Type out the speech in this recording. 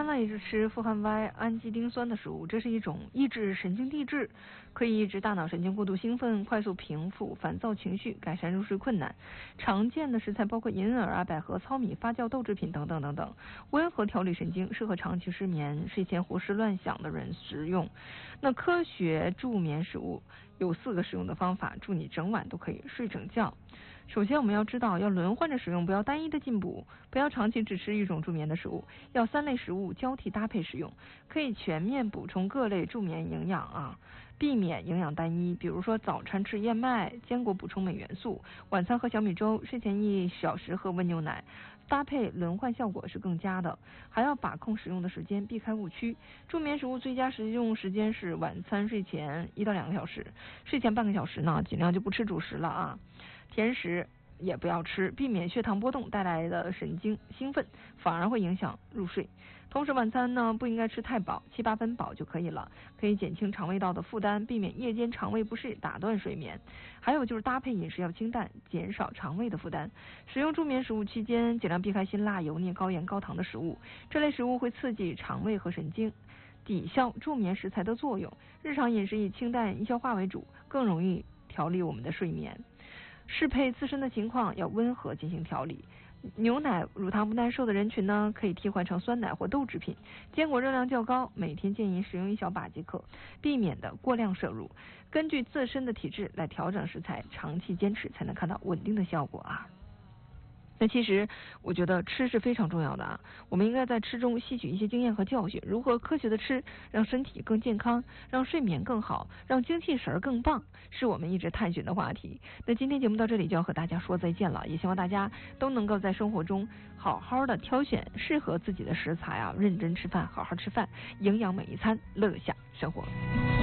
餐类是吃富含 Y 氨基丁酸的食物，这是一种抑制神经递质，可以抑制大脑神经过度兴奋，快速平复烦躁情绪，改善入睡困难。常见的食材包括银耳啊、百合、糙米、发酵豆制品等等等等，温和调理神经，适合长期失眠、睡前胡思乱想的人食用。那科学助眠食物有4个使用的方法，助你整晚都可以睡整觉。首先我们要知道，要轮换着使用，不要单一的进补，不要长期只吃一种助眠的食物，要3类食物交替搭配使用，可以全面补充各类助眠营养啊，避免营养单一。比如说早餐吃燕麦，坚果补充镁元素，晚餐喝小米粥，睡前1小时喝温牛奶，搭配轮换效果是更佳的。还要把控使用的时间，避开误区。助眠食物最佳食用时间是晚餐睡前1到2个小时，睡前半个小时呢，尽量就不吃主食了啊。甜食也不要吃，避免血糖波动带来的神经兴奋，反而会影响入睡。同时晚餐呢不应该吃太饱，7、8分饱就可以了，可以减轻肠胃道的负担，避免夜间肠胃不适打断睡眠。还有就是搭配饮食要清淡，减少肠胃的负担。使用助眠食物期间，尽量避开辛辣、油腻、高盐、高糖的食物，这类食物会刺激肠胃和神经，抵消助眠食材的作用。日常饮食以清淡易消化为主，更容易调理我们的睡眠。适配自身的情况，要温和进行调理。牛奶、乳糖不耐受的人群呢，可以替换成酸奶或豆制品。坚果热量较高，每天建议食用1小把即可，避免的过量摄入。根据自身的体质来调整食材，长期坚持才能看到稳定的效果啊。那其实我觉得吃是非常重要的啊，我们应该在吃中吸取一些经验和教训，如何科学的吃，让身体更健康，让睡眠更好，让精气神更棒，是我们一直探寻的话题。那今天节目到这里就要和大家说再见了，也希望大家都能够在生活中好好的挑选适合自己的食材啊，认真吃饭，好好吃饭，营养每一餐，乐下生活。